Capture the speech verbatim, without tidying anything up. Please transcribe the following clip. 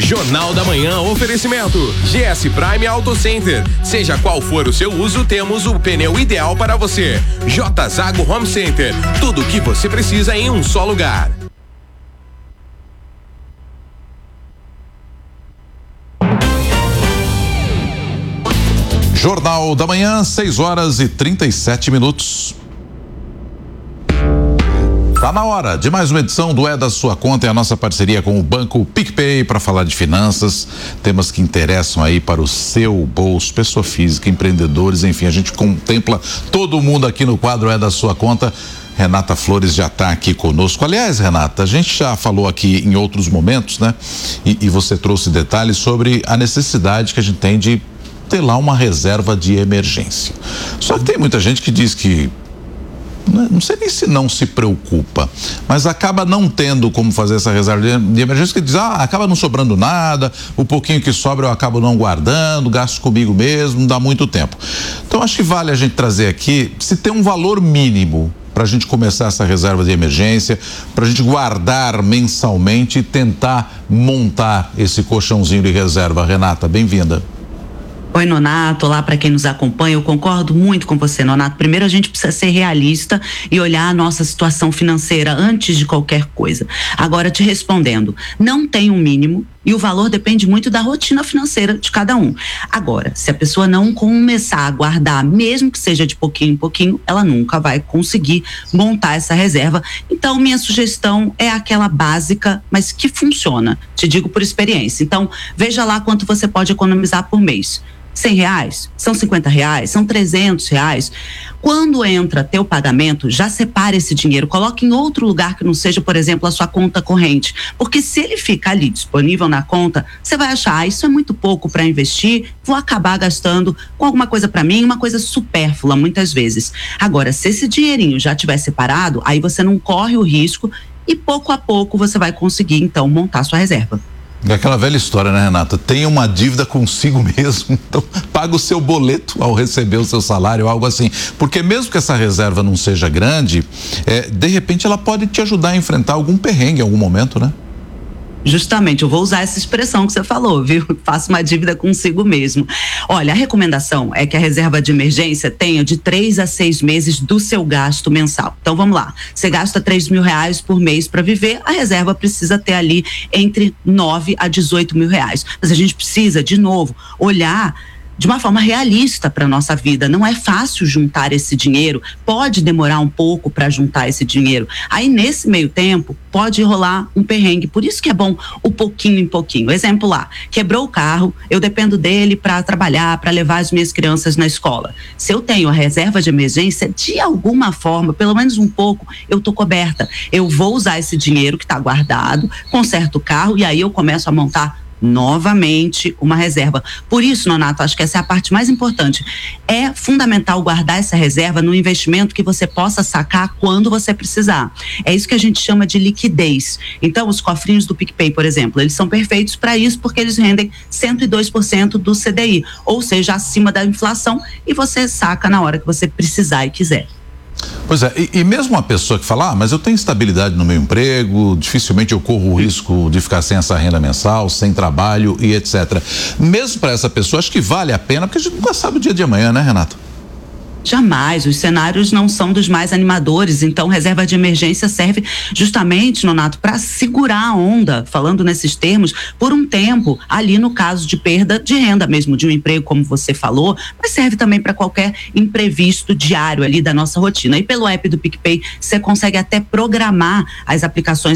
Jornal da Manhã, oferecimento G S Prime Auto Center. Seja qual for o seu uso, temos o pneu ideal para você. J Zago Home Center, tudo o que você precisa em um só lugar. Jornal da Manhã, seis horas e trinta e sete minutos. Tá na hora de mais uma edição do É da Sua Conta, é a nossa parceria com o Banco PicPay para falar de finanças, temas que interessam aí para o seu bolso, pessoa física, empreendedores, enfim, a gente contempla todo mundo aqui no quadro É da Sua Conta. Renata Flores já está aqui conosco. Aliás, Renata, a gente já falou aqui em outros momentos, né? E, e você trouxe detalhes sobre a necessidade que a gente tem de ter lá uma reserva de emergência. Só que tem muita gente que diz que não sei nem se não se preocupa, mas acaba não tendo como fazer essa reserva de emergência, que diz, ah, acaba não sobrando nada, o pouquinho que sobra eu acabo não guardando, gasto comigo mesmo, não dá muito tempo. Então acho que vale a gente trazer aqui, se tem um valor mínimo para a gente começar essa reserva de emergência, para a gente guardar mensalmente e tentar montar esse colchãozinho de reserva. Renata, bem-vinda. Oi, Nonato, olá para quem nos acompanha, eu concordo muito com você, Nonato. Primeiro a gente precisa ser realista e olhar a nossa situação financeira antes de qualquer coisa. Agora, te respondendo, não tem um mínimo e o valor depende muito da rotina financeira de cada um. Agora, se a pessoa não começar a guardar, mesmo que seja de pouquinho em pouquinho, ela nunca vai conseguir montar essa reserva. Então, minha sugestão é aquela básica, mas que funciona. Te digo por experiência. Então, veja lá quanto você pode economizar por mês. cem reais, são cinquenta reais, são trezentos reais. Quando entra teu pagamento, já separe esse dinheiro, coloque em outro lugar que não seja, por exemplo, a sua conta corrente. Porque se ele ficar ali disponível na conta, você vai achar, ah, isso é muito pouco para investir, vou acabar gastando com alguma coisa para mim, uma coisa supérflua muitas vezes. Agora, se esse dinheirinho já estiver separado, aí você não corre o risco e pouco a pouco você vai conseguir, então, montar sua reserva. É aquela velha história, né, Renata? Tem uma dívida consigo mesmo, então paga o seu boleto ao receber o seu salário, algo assim. Porque mesmo que essa reserva não seja grande, é, de repente ela pode te ajudar a enfrentar algum perrengue em algum momento, né? Justamente, eu vou usar essa expressão que você falou, viu? Faça uma dívida consigo mesmo. Olha, a recomendação é que a reserva de emergência tenha de três a seis meses do seu gasto mensal. Então vamos lá, você gasta três mil reais por mês para viver, a reserva precisa ter ali entre nove a dezoito mil reais. Mas a gente precisa, de novo, olhar de uma forma realista para nossa vida. Não é fácil juntar esse dinheiro, pode demorar um pouco para juntar esse dinheiro. Aí nesse meio tempo pode rolar um perrengue, por isso que é bom o pouquinho em pouquinho. Exemplo lá, quebrou o carro, eu dependo dele para trabalhar, para levar as minhas crianças na escola. Se eu tenho a reserva de emergência, de alguma forma, pelo menos um pouco, eu tô coberta. Eu vou usar esse dinheiro que está guardado, conserto o carro e aí eu começo a montar novamente uma reserva. Por isso, Nonato, acho que essa é a parte mais importante. É fundamental guardar essa reserva no investimento que você possa sacar quando você precisar. É isso que a gente chama de liquidez. Então, os cofrinhos do PicPay, por exemplo, eles são perfeitos para isso porque eles rendem cento e dois por cento do C D I, ou seja, acima da inflação, e você saca na hora que você precisar e quiser. Pois é, e, e mesmo uma pessoa que fala, ah, mas eu tenho estabilidade no meu emprego, dificilmente eu corro o risco de ficar sem essa renda mensal, sem trabalho e etcétera. Mesmo para essa pessoa, acho que vale a pena, porque a gente nunca sabe o dia de amanhã, né, Renato? Jamais, os cenários não são dos mais animadores, então reserva de emergência serve justamente, Nonato, para segurar a onda, falando nesses termos, por um tempo, ali no caso de perda de renda mesmo, de um emprego, como você falou, mas serve também para qualquer imprevisto diário ali da nossa rotina. E pelo app do PicPay, você consegue até programar as aplicações